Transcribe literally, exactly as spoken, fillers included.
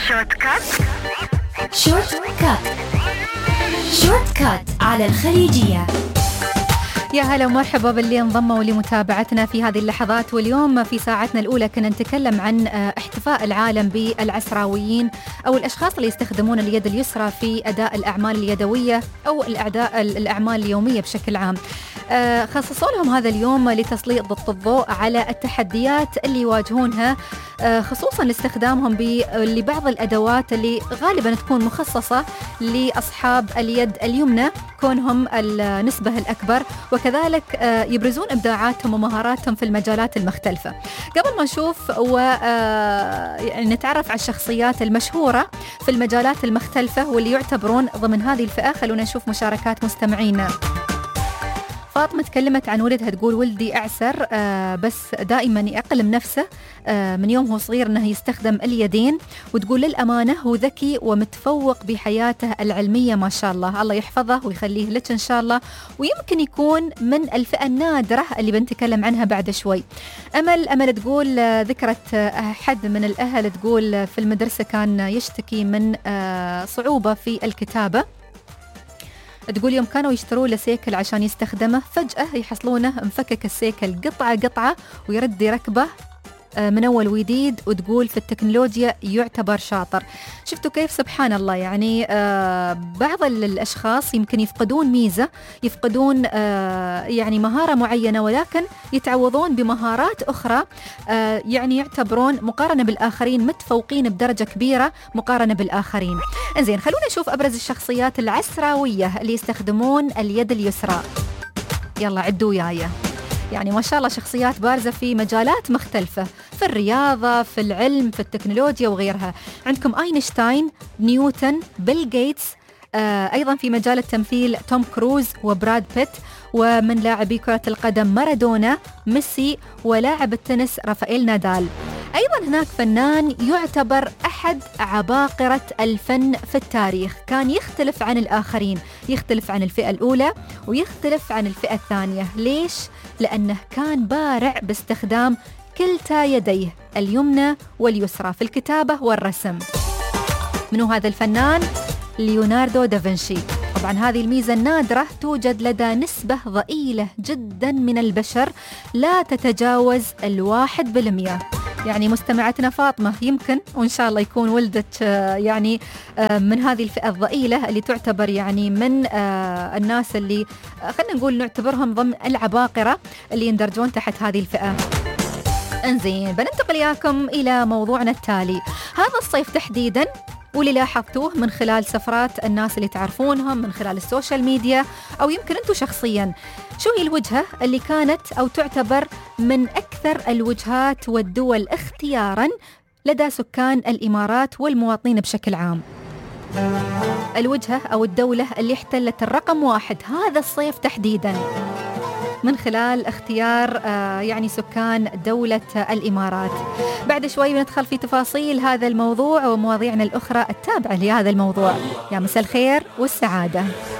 شورت كات شورت كات شورت كات على الخليجية. يا هلا ومرحبا باللي انضموا لمتابعتنا في هذه اللحظات. واليوم في ساعتنا الأولى كنا نتكلم عن احتفاء العالم بالعسراويين أو الأشخاص اللي يستخدمون اليد اليسرى في أداء الأعمال اليدوية أو الأعداء الأعمال اليومية بشكل عام. خصصوا لهم هذا اليوم لتسليط الضوء على التحديات اللي يواجهونها، خصوصا لاستخدامهم لبعض الأدوات اللي غالبا تكون مخصصة لأصحاب اليد اليمنى كونهم النسبة الأكبر، وكذلك يبرزون إبداعاتهم ومهاراتهم في المجالات المختلفة. قبل ما نشوف ونتعرف على الشخصيات المشهورة في المجالات المختلفة واللي يعتبرون ضمن هذه الفئة، خلونا نشوف مشاركات مستمعينا. فاطمة تكلمت عن ولدها، تقول ولدي أعسر آه بس دائما يأقلم نفسه آه من يوم هو صغير أنه يستخدم اليدين، وتقول للأمانة هو ذكي ومتفوق بحياته العلمية ما شاء الله، الله يحفظه ويخليه لك إن شاء الله، ويمكن يكون من الفئة النادرة اللي بنتكلم عنها بعد شوي. أمل أمل تقول آه ذكرت آه حد من الأهل، تقول آه في المدرسة كان يشتكي من آه صعوبة في الكتابة، تقول يوم كانوا يشتروا له سيكل عشان يستخدمه فجأة يحصلونه مفكك السيكل قطعة قطعة ويرد يركبه من أول وجديد، وتقول في التكنولوجيا يعتبر شاطر. شفتوا كيف سبحان الله، يعني آه بعض الأشخاص يمكن يفقدون ميزة، يفقدون آه يعني مهارة معينة، ولكن يتعوضون بمهارات أخرى، آه يعني يعتبرون مقارنة بالآخرين متفوقين بدرجة كبيرة مقارنة بالآخرين. إنزين خلونا نشوف أبرز الشخصيات العسراوية اللي يستخدمون اليد اليسرى. يلا عدوا وياي، يعني ما شاء الله شخصيات بارزة في مجالات مختلفة، في الرياضة، في العلم، في التكنولوجيا وغيرها. عندكم أينشتاين، نيوتن، بيل غيتس، آه أيضا في مجال التمثيل توم كروز وبراد بيت، ومن لاعبي كرة القدم مارادونا، ميسي، ولاعب التنس رافائيل نادال. أيضا هناك فنان يعتبر أحد عباقرة الفن في التاريخ، كان يختلف عن الآخرين، يختلف عن الفئة الأولى ويختلف عن الفئة الثانية. ليش؟ لأنه كان بارع باستخدام كلتا يديه اليمنى واليسرى في الكتابة والرسم. منو هذا الفنان؟ ليوناردو دافنشي. طبعا هذه الميزة النادرة توجد لدى نسبة ضئيلة جدا من البشر، لا تتجاوز الواحد بالمئة. يعني مستمعتنا فاطمة يمكن وإن شاء الله يكون ولدت يعني من هذه الفئة الضئيلة اللي تعتبر يعني من الناس اللي خلينا نقول نعتبرهم ضمن العباقرة اللي يندرجون تحت هذه الفئة. انزين بننتقل إياكم إلى موضوعنا التالي. هذا الصيف تحديدا واللي لاحظتوه من خلال سفرات الناس اللي تعرفونهم من خلال السوشيال ميديا أو يمكن أنتم شخصيا، شو هي الوجهة اللي كانت أو تعتبر من أكثر الوجهات والدول اختياراً لدى سكان الإمارات والمواطنين بشكل عام؟ الوجهة أو الدولة اللي احتلت الرقم واحد هذا الصيف تحديداً من خلال اختيار آه يعني سكان دولة الإمارات. بعد شوي بندخل في تفاصيل هذا الموضوع ومواضيعنا الأخرى التابعة لهذا الموضوع. يا مساء الخير والسعادة.